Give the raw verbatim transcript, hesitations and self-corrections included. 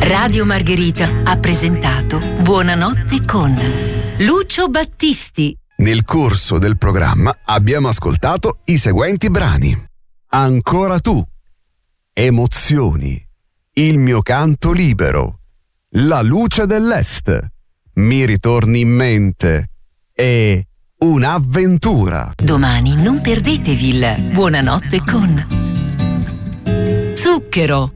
Radio Margherita ha presentato Buonanotte con Lucio Battisti. Nel corso del programma abbiamo ascoltato i seguenti brani: Ancora tu, Emozioni, Il mio canto libero, La luce dell'est, Mi ritorni in mente e Un'avventura. Domani non perdetevi il Buonanotte con Zucchero,